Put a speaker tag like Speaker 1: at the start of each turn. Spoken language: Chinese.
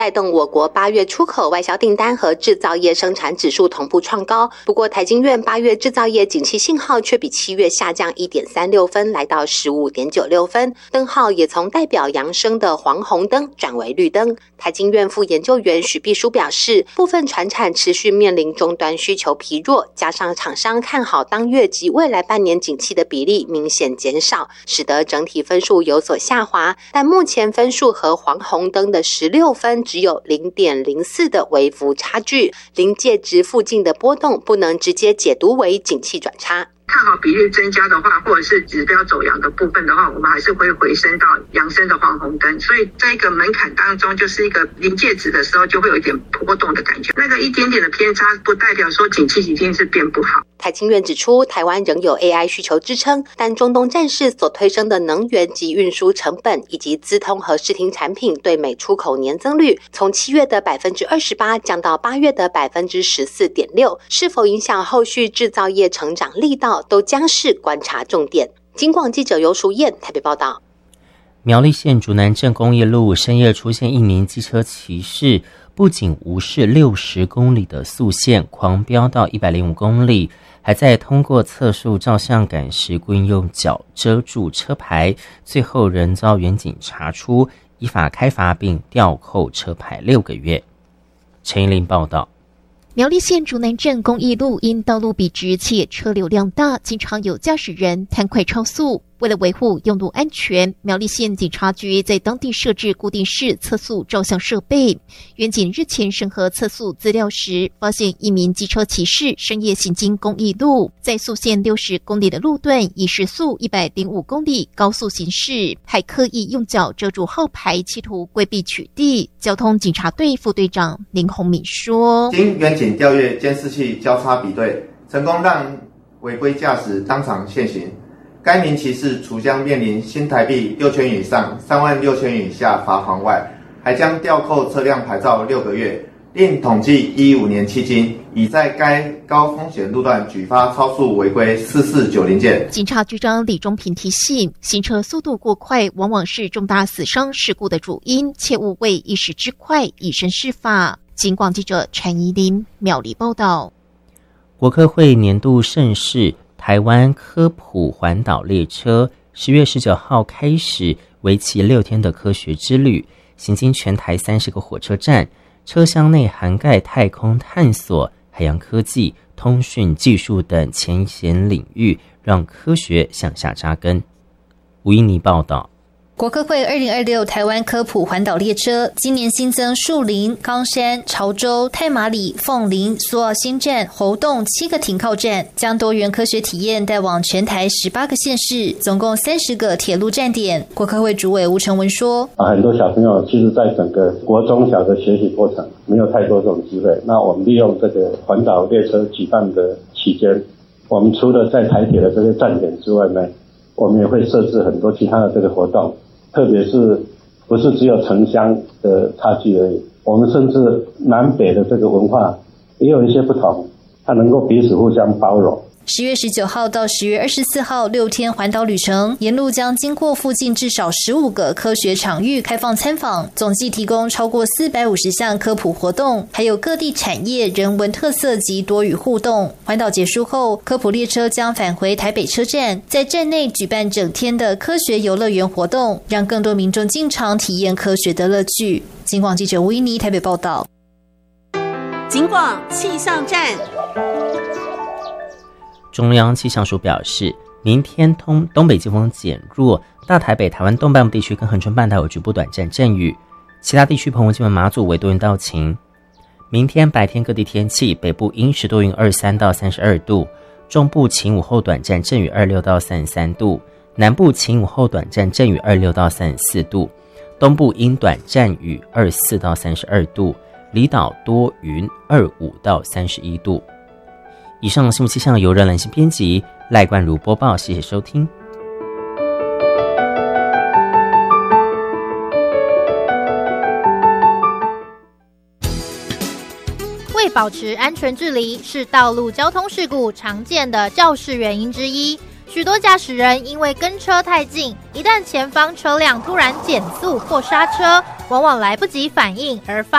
Speaker 1: 带动我国8月出口外销订单和制造业生产指数同步创高。不过台经院8月制造业景气信号却比7月下降 1.36 分，来到 15.96 分，灯号也从代表扬升的黄红灯转为绿灯。台经院副研究员许必书表示，部分传产持续面临终端需求疲弱，加上厂商看好当月及未来半年景气的比例明显减少，使得整体分数有所下滑，但目前分数和黄红灯的16分只有 0.04 的微幅差距，临界值附近的波动不能直接解读为景气转差。
Speaker 2: 看好比率增加的话，或者是指标走阳的部分的话，我们还是会回升到扬升的黄红灯，所以在一个门槛当中，就是一个临界值的时候，就会有一点波动的感觉。那个一点点的偏差，不代表说景气一定是变不好。
Speaker 1: 台经院指出，台湾仍有 AI 需求支撑，但中东战事所推升的能源及运输成本，以及资通和视听产品对美出口年增率，从7月的 28% 降到8月的 14.6%， 是否影响后续制造业成长力道，都将是观察重点。警广记者游淑燕台北报道。
Speaker 3: 苗栗县竹南镇公益路深夜出现一名机车骑士，不仅无视60公里的速限，狂飙到105公里，还在通过测速照相杆时故意用脚遮住车牌，最后仍遭远警查出，依法开罚并吊扣车牌6个月。陈依琳报道。
Speaker 4: 苗栗县竹南镇公益路因道路笔直且车流量大，经常有驾驶人贪快超速。为了维护用路安全，苗栗县警察局在当地设置固定式测速照相设备。远警日前审核测速资料时，发现一名机车骑士深夜行经公益路，在速限60公里的路段以时速105公里高速行驶，还刻意用脚遮住号牌，企图规避取缔。交通警察队副队长林宏敏说：
Speaker 5: 经远警调阅监视器交叉比对，成功让违规驾驶当场现行。该名骑士除将面临新台币6千元以上36000元以下罚款外，还将吊扣车辆牌照6个月，另统计15年迄今，已在该高风险路段举发超速违规4490件。
Speaker 4: 警察局长李忠平提醒，行车速度过快往往是重大死伤事故的主因，切勿为一时之快以身试法。警广记者陈怡琳苗栗报道。
Speaker 3: 国科会年度盛事台湾科普环岛列车10月19号开始为期6天的科学之旅，行经全台30个火车站，车厢内涵盖太空探索、海洋科技、通讯技术等前沿领域，让科学向下扎根。吴依妮报道。
Speaker 6: 国科会2026台湾科普环岛列车今年新增树林、冈山、潮州、太麻里、凤林、苏澳新站、猴硐7个停靠站，将多元科学体验带往全台18个县市，总共30个铁路站点。国科会主委吴成文说：
Speaker 7: 很多小朋友其实在整个国中小的学习过程没有太多这种机会，那我们利用这个环岛列车举办的期间，我们除了在台铁的这些站点之外呢，我们也会设置很多其他的这个活动，特别是不是只有城乡的差距而已，我们甚至南北的这个文化也有一些不同，它能够彼此互相包容。
Speaker 6: 10月19号到10月24号6天环岛旅程，沿路将经过附近至少15个科学场域开放参访，总计提供超过450项科普活动，还有各地产业、人文特色及多语互动。环岛结束后，科普列车将返回台北车站，在站内举办整天的科学游乐园活动，让更多民众进场体验科学的乐趣。警广记者吴依妮台北报道。
Speaker 8: 警广气象站。
Speaker 3: 中央气象署表示，明天东北季风减弱，大台北、台湾东半部地区跟恒春半岛有局部短暂阵雨，其他地区澎湖、金门、马祖为多云到晴。明天白天各地天气，北部阴时多云23到32度，中部晴午后短暂阵雨26到33度，南部晴午后短暂阵雨26到34度，东部阴短暂雨24到32度，离岛多云25到31度。以上新闻气象由任兰心编辑，赖冠如播报，谢谢收听。
Speaker 9: 为保持安全距离是道路交通事故常见的肇事原因之一。许多驾驶人因为跟车太近，一旦前方车辆突然减速或刹车，往往来不及反应而发